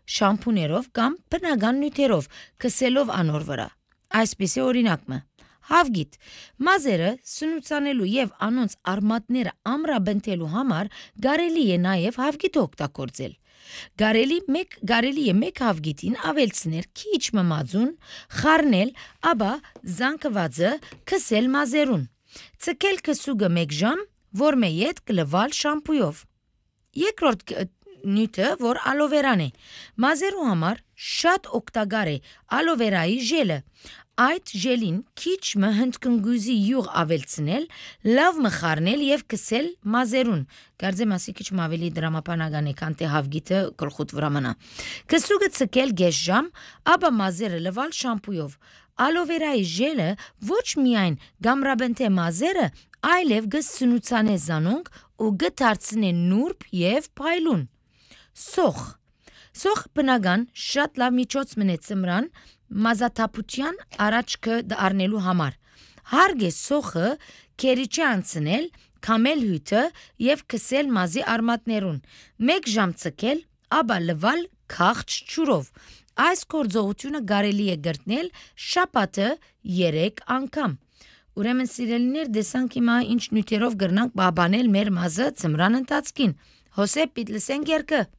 շամփուներով կամ բնական նյութերով, քսելով անոր վրա։ Այսպիսի օրինակը Հավգիտ մազերը սնուցանելու եւ անոնց արմատները ամրաբնթելու համար կարելի է նաեւ հավգիտ օգտագործել։ Կարելի է մեկ հավգիտին ավելցնել քիչ մածուն, խառնել, ապա զանգվածը քսել մազերուն։ Ցկել քսուկը 1 ժամ, որ մեյետ կլվալ շամպույով։ Երկրորդ նյութը, որ ալովերան է, մազերու համար շատ օգտակար է ալովերայի ժելը։ Այդ ժելին քիչ հնդկնգուզի յուղ ավելցնել, լավ մխառնել եւ քսել մազերուն։ Կարծեմ ասի քիչ ավելի դրամապանական է, քան թե հավգիտը գլխուտ վրա մնա։ Քսուկը ցկել 5 ժամ, ապա մազերը լվալ շամպույով։ Ալովերայի ժելը ոչ միայն գամրաբնթե մազերը, այլև գսնուցանե զանոնք ու գդարձնե նուրբ եւ փայլուն։ Սոխ բնական շատ լավ միջոց մնե ծմրան մազաթափության առաջքը դառնելու համար։ Հարկ է սոխը քերիչի անցնել, քամել հյութը եւ քսել մազի արմատներուն։ 1 ժամ ցկել, ապա լվալ քաղց ջուրով։ Այս գործողությունը կարելի է կրտնել շաբաթը 3 անգամ։ Ուրեմն սիրելիներ, դեսանք հիմա ինչ նյութերով կրնանք պահպանել մեր մազը ծմրան ընթացքին։ Հոսե պիտլսենք երկը։